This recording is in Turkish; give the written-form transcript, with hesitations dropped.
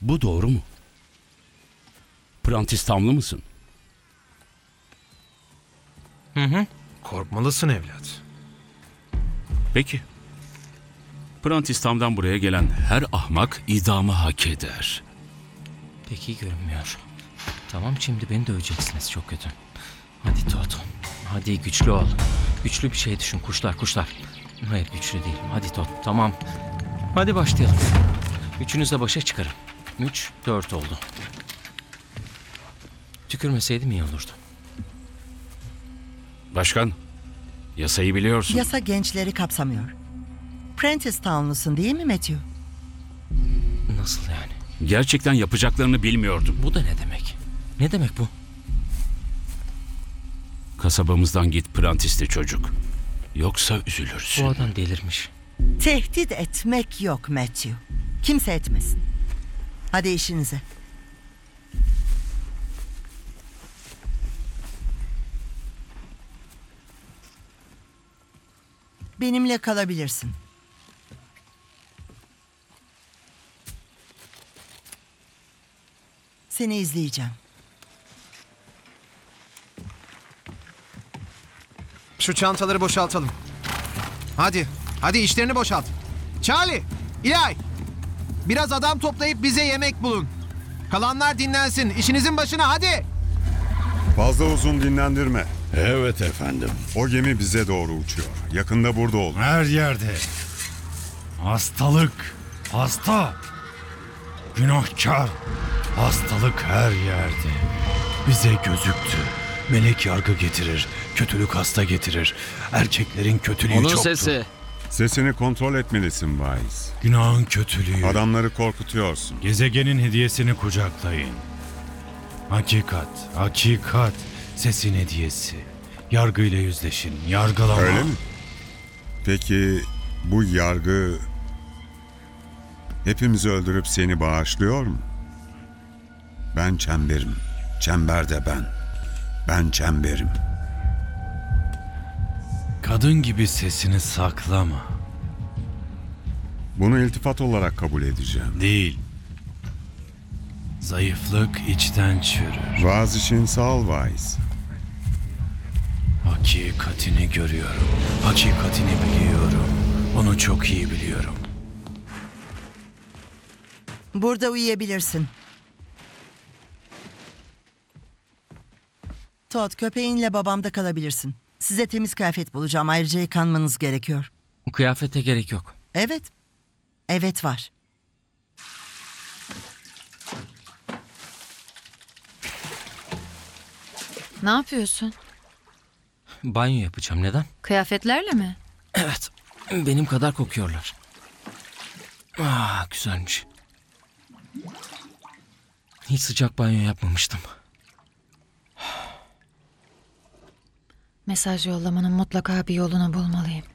Bu doğru mu? Prantistamlı mısın? Hı. Korkmalısın evlat. Peki. Prantistam'dan buraya gelen her ahmak idamı hak eder. Pek iyi görünmüyor. Tamam, şimdi beni döveceksiniz, çok kötü. Hadi Toto. Hadi güçlü ol. Güçlü bir şey düşün, kuşlar. Hayır, güçlü değilim. Hadi Toto, tamam. Hadi başlayalım. Üçünüzle başa çıkarım. 3, 4 oldu. Tükürmeseydim iyi olurdu. Başkan, yasayı biliyorsun. Yasa gençleri kapsamıyor. Prentice Town'lusun değil mi Matthew? Nasıl yani? Gerçekten yapacaklarını bilmiyordum. Bu da ne demek? Ne demek bu? Kasabamızdan git Prantis'li çocuk. Yoksa Bu üzülürsün. adam delirmiş. Tehdit etmek yok Matthew. Kimse etmesin. Hadi işinize. Benimle kalabilirsin. Seni izleyeceğim. Şu çantaları boşaltalım. Hadi işlerini boşalt. Charlie, İlay. Biraz adam toplayıp bize yemek bulun. Kalanlar dinlensin. İşinizin başına hadi. Fazla uzun dinlendirme. Evet efendim. O gemi bize doğru uçuyor. Yakında burada olur. Her yerde. Hastalık. Hasta. Günahkar. Hastalık her yerde. Bize gözüktü. Melek yargı getirir. Kötülük hasta getirir. Erkeklerin kötülüğü Onun çoktur. sesi. Sesini kontrol etmelisin Wise. Günahın kötülüğü. Adamları korkutuyorsun. Gezegenin hediyesini kucaklayın. Hakikat. Sesin hediyesi. Yargıyla yüzleşin. Yargılama. Öyle mi? Peki bu yargı hepimizi öldürüp seni bağışlıyor mu? Ben çemberim. Çember de ben. Ben çemberim. Kadın gibi sesini saklama. Bunu iltifat olarak kabul edeceğim. Değil. Zayıflık içten çürür. Vaaz için sağ ol Wise. Hakikatini görüyorum. Hakikatini biliyorum. Onu çok iyi biliyorum. Burada uyuyabilirsin. Todd, köpeğinle babamda kalabilirsin. Size temiz kıyafet bulacağım. Ayrıca yıkanmanız gerekiyor. Kıyafete gerek yok. Evet. Evet var. Ne yapıyorsun? Banyo yapacağım, neden? Kıyafetlerle mi? Evet, benim kadar kokuyorlar. Güzelmiş. Hiç sıcak banyo yapmamıştım. Mesaj yollamanın mutlaka bir yolunu bulmalıyım.